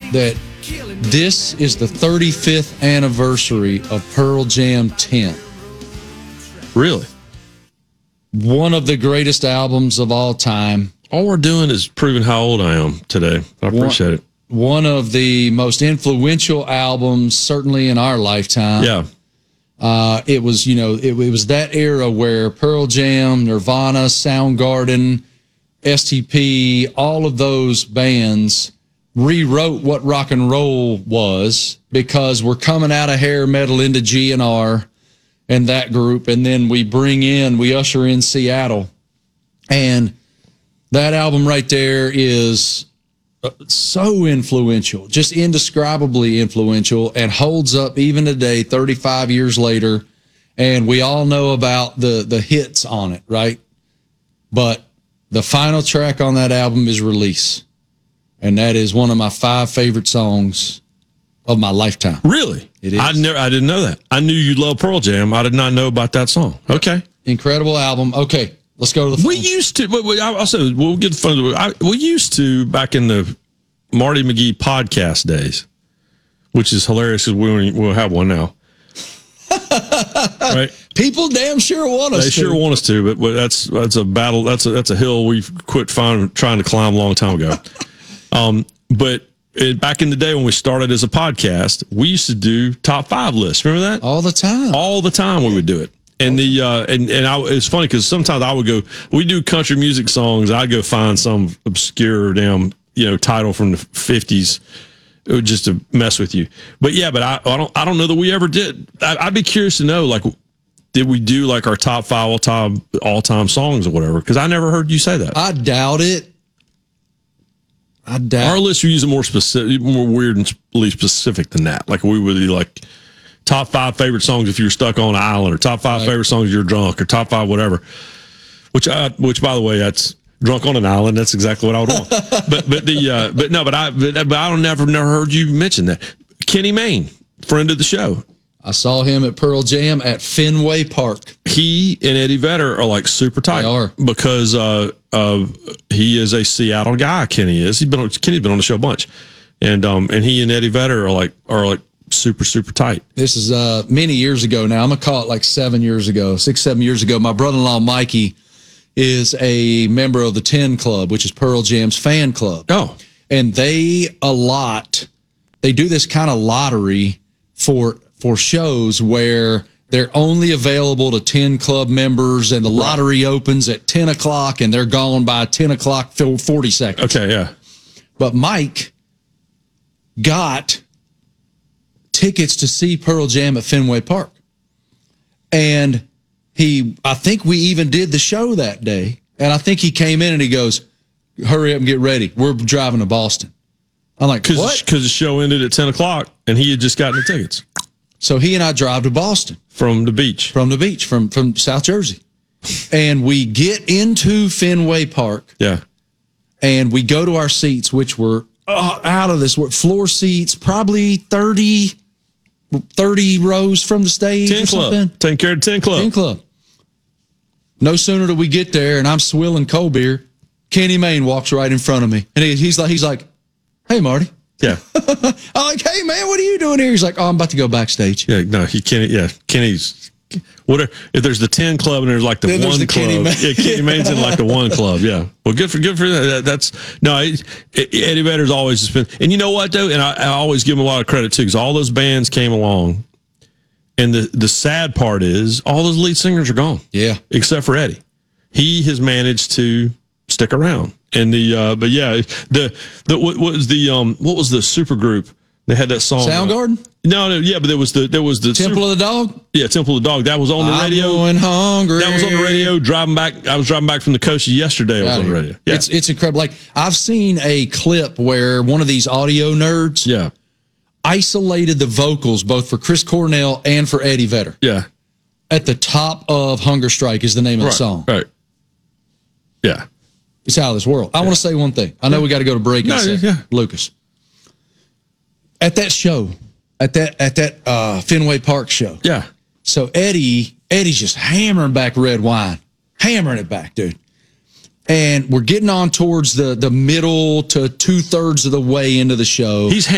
that this is the 35th anniversary of Pearl Jam 10. Really? One of the greatest albums of all time. All we're doing is proving how old I am today. I appreciate it. One of the most influential albums, certainly in our lifetime. Yeah. It was, it was that era where Pearl Jam, Nirvana, Soundgarden, STP, all of those bands rewrote what rock and roll was, because we're coming out of hair metal into GNR and that group, and then we usher in Seattle, and that album right there is so influential, just indescribably influential, and holds up even today, 35 years later. And we all know about the hits on it, right? But the final track on that album is Release. And that is one of my 5 favorite songs of my lifetime. Really? It is. I didn't know that. I knew you loved Pearl Jam. I did not know about that song. Okay. Incredible album. Okay. Let's go to the phone. We used to, we'll get fun. We used to, back in the Marty McGee podcast days, which is hilarious because we'll have one now. Right? People damn sure want us to. They sure want us to, but that's a battle. That's a hill we've quit trying to climb a long time ago. But back in the day when we started as a podcast, we used to do top 5 lists. Remember that? All the time. All the time we would do it. And it's funny because sometimes I would go, we do country music songs. I'd go find some obscure damn, title from the 50s just to mess with you. But yeah, but I don't know that we ever did. I'd be curious to know, like, did we do like our top 5 all time songs or whatever? Because I never heard you say that. I doubt it. Our list we use more specific, more weirdly specific than that. Like we would be like top 5 favorite songs if you're stuck on an island, or top 5 favorite songs if you're drunk, or top 5 whatever. Which by the way, that's drunk on an island. That's exactly what I would want. but I never heard you mention that. Kenny Mayne, friend of the show. I saw him at Pearl Jam at Fenway Park. He and Eddie Vedder are like super tight. They are. Because he is a Seattle guy. Kenny's been on the show a bunch, and he and Eddie Vedder are like super, super tight. This is many years ago now. I'm gonna call it like 7 years ago, 6-7 years ago. My brother-in-law Mikey is a member of the 10 Club, which is Pearl Jam's fan club. Oh, and they do this kind of lottery for shows where they're only available to 10 Club members, and the lottery opens at 10 o'clock and they're gone by 10 o'clock 40 seconds. Okay, yeah. But Mike got tickets to see Pearl Jam at Fenway Park. And I think we even did the show that day. And I think he came in and he goes, hurry up and get ready. We're driving to Boston. I'm like, what? Because the show ended at 10 o'clock and he had just gotten the tickets. So he and I drive to Boston. From the beach, from South Jersey. And we get into Fenway Park. Yeah. And we go to our seats, which were out of this floor seats, probably 30 rows from the stage. 10 Club. Taking care of 10 Club. 10 Club. No sooner do we get there and I'm swilling cold beer, Kenny Mayne walks right in front of me. And he's like, hey, Marty. Yeah. I'm like, hey, man, what are you doing here? He's like, oh, I'm about to go backstage. Yeah, no, Kenny's, whatever. If there's the 10 Club and there's like the 1 club. Kenny Mayne's in like the 1 club, yeah. Well, good for that. Eddie Vedder's always been, and you know what, though? And I always give him a lot of credit, too, because all those bands came along, and the sad part is all those lead singers are gone. Yeah. Except for Eddie. He has managed to stick around. And what was the super group? They had that song. Soundgarden? No, yeah, but there was the Temple of the Dog? Yeah, Temple of the Dog. That was on the radio. I'm going hungry. That was on the radio. I was driving back from the coast yesterday. It was on the radio. Yeah. It's incredible. Like, I've seen a clip where one of these audio nerds isolated the vocals both for Chris Cornell and for Eddie Vedder. Yeah. At the top of Hunger Strike is the name of the song. Right. Yeah. It's out of this world. I want to say one thing. I know we got to go to break in a second. Lucas. At that show, at that Fenway Park show. Yeah. So Eddie's just hammering back red wine. Hammering it back, dude. And we're getting on towards the middle to 2/3 of the way into the show. He's